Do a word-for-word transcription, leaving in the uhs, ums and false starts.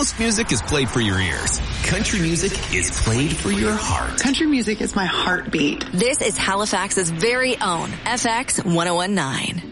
Most music is played for your ears. Country music is played for your heart. Country music is my heartbeat. This is Halifax's very own F X one oh one nine.